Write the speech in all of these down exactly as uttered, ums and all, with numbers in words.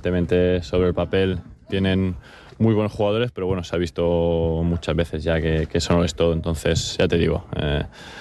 evidentemente sobre el papel tienen muy buenos jugadores, pero bueno, se ha visto muchas veces ya que, que eso no es todo. Entonces, ya te digo, eh,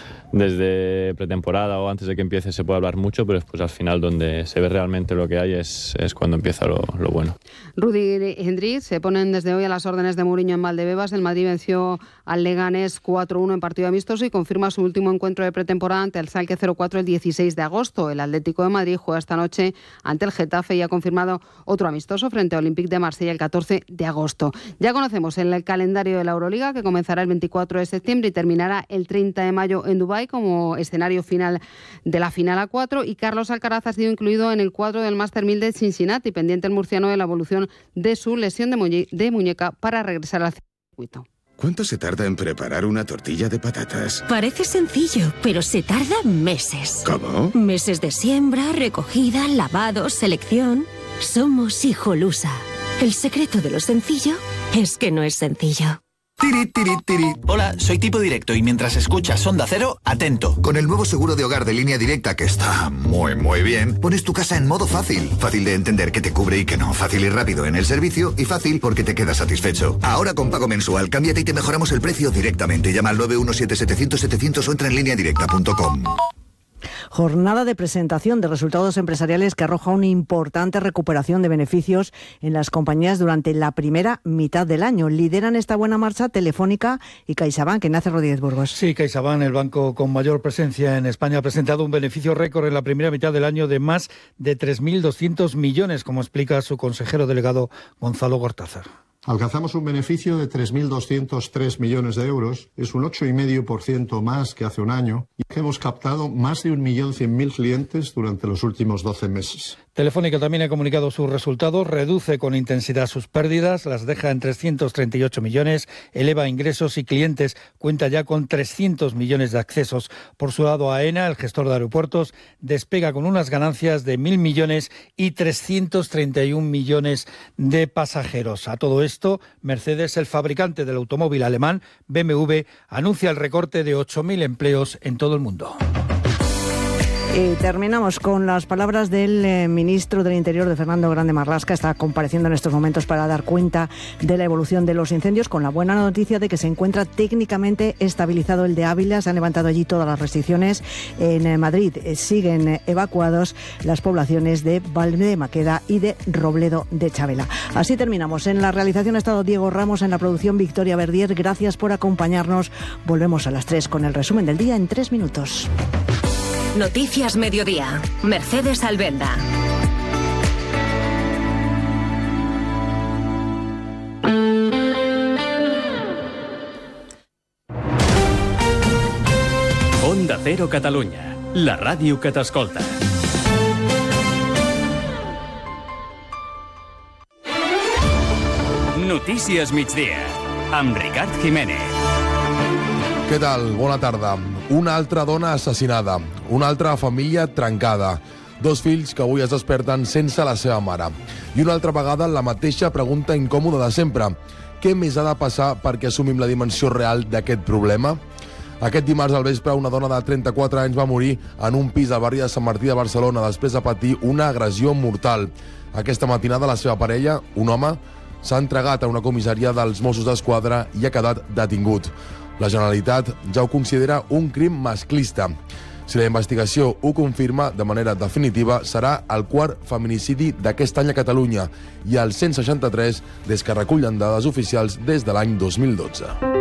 desde pretemporada o antes de que empiece se puede hablar mucho, pero después al final donde se ve realmente lo que hay es, es cuando empieza lo, lo bueno. Rudy Hendrix se ponen desde hoy a las órdenes de Mourinho en Valdebebas. El Madrid venció al Leganés cuatro uno en partido amistoso y confirma su último encuentro de pretemporada ante el Schalke cero cuatro el dieciséis de agosto. El Atlético de Madrid juega esta noche ante el Getafe y ha confirmado otro amistoso frente a Olympique de Marsella el catorce de agosto. Ya conocemos el calendario de la Euroliga, que comenzará el veinticuatro de septiembre y terminará el treinta de mayo en Dubái como escenario final de la final a cuatro, y Carlos Alcaraz ha sido incluido en el cuadro del Master mil de Cincinnati, pendiente el murciano de la evolución de su lesión de, muñe- de muñeca para regresar al circuito. ¿Cuánto se tarda en preparar una tortilla de patatas? Parece sencillo, pero se tarda meses. ¿Cómo? Meses de siembra, recogida, lavado, selección. Somos Hijolusa. El secreto de lo sencillo es que no es sencillo. Tiri, tiri, tiri. Hola, soy Tipo Directo y mientras escuchas Onda Cero, atento. Con el nuevo seguro de hogar de Línea Directa, que está muy, muy bien, pones tu casa en modo fácil. Fácil de entender qué te cubre y qué no. Fácil y rápido en el servicio y fácil porque te quedas satisfecho. Ahora con pago mensual, cámbiate y te mejoramos el precio directamente. Llama al nueve uno siete setecientos setecientos o entra en línea directa punto com. Jornada de presentación de resultados empresariales que arroja una importante recuperación de beneficios en las compañías durante la primera mitad del año. Lideran esta buena marcha Telefónica y CaixaBank. Ignacio Rodríguez Burgos. Sí, CaixaBank, el banco con mayor presencia en España, ha presentado un beneficio récord en la primera mitad del año de más de tres mil doscientos millones, como explica su consejero delegado Gonzalo Gortázar. Alcanzamos un beneficio de tres mil doscientos tres millones de euros, es un ocho coma cinco por ciento más que hace un año, y hemos captado más de un millón cien mil clientes durante los últimos doce meses. Telefónica también ha comunicado sus resultados, reduce con intensidad sus pérdidas, las deja en trescientos treinta y ocho millones, eleva ingresos y clientes, cuenta ya con trescientos millones de accesos. Por su lado, AENA, el gestor de aeropuertos, despega con unas ganancias de mil millones y trescientos treinta y un millones de pasajeros. A todo esto, Mercedes, el fabricante del automóvil alemán, B M W, anuncia el recorte de ocho mil empleos en todo el mundo. Y terminamos con las palabras del eh, ministro del Interior, de Fernando Grande Marlaska. Está compareciendo en estos momentos para dar cuenta de la evolución de los incendios, con la buena noticia de que se encuentra técnicamente estabilizado el de Ávila. Se han levantado allí todas las restricciones. En eh, Madrid eh, siguen eh, evacuados las poblaciones de Valde de Maqueda y de Robledo de Chavela. Así terminamos. En la realización ha estado Diego Ramos, en la producción Victoria Verdier. Gracias por acompañarnos. Volvemos a las tres con el resumen del día en tres minutos. Noticias Mediodía. Mercedes Albenda. Onda Cero Catalunya, la ràdio que t'escolta. Notícies migdia, amb Ricard Jiménez. Què tal? Bona tarda. Una altra dona assassinada, una altra família trencada, dos fills que avui es desperten sense la seva mare. I una altra vegada la mateixa pregunta incòmoda de sempre. Què més ha de passar perquè assumim la dimensió real d'aquest problema? Aquest dimarts al vespre, una dona de trenta-quatre anys va morir en un pis al barri de Sant Martí de Barcelona després de patir una agressió mortal. Aquesta matinada la seva parella, un home, s'ha entregat a una comissaria dels Mossos d'Esquadra i ha quedat detingut. La Generalitat ja ho considera un crim masclista. Si la investigació ho confirma de manera definitiva, serà el quart feminicidi d'aquest any a Catalunya i el cent seixanta-tres des que recullen dades oficials des de l'any dos mil dotze.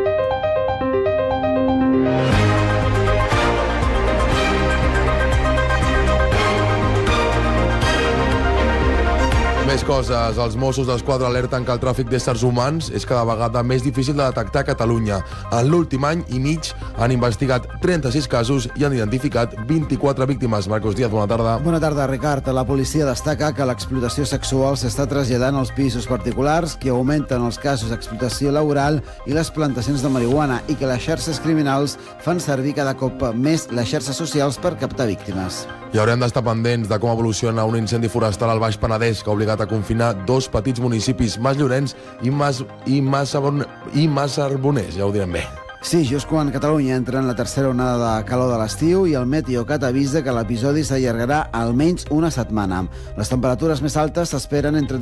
Més coses. Els Mossos d'Esquadra alerten que el tràfic d'éssers humans és cada vegada més difícil de detectar a Catalunya. En l'últim any i mig han investigat trenta-sis casos i han identificat vint-i-quatre víctimes. Marcos Díaz, bona tarda. Bona tarda, Ricard. La policia destaca que l'explotació sexual s'està traslladant als pisos particulars, que augmenten els casos d'explotació laboral i les plantacions de marihuana, i que les xarxes criminals fan servir cada cop més les xarxes socials per captar víctimes. I haurem d'estar pendents de com evoluciona un incendi forestal al Baix Penedès que ha obligat a confinar dos petits municipis, Mas Llorenç i Mas, i Mas, i Mas Arbonès, ja ho direm bé. Sí, just quan Catalunya entra en la tercera onada de calor de l'estiu i el Meteocat avisa que l'episodi s'allargarà almenys una setmana. Les temperatures més altes s'esperen entre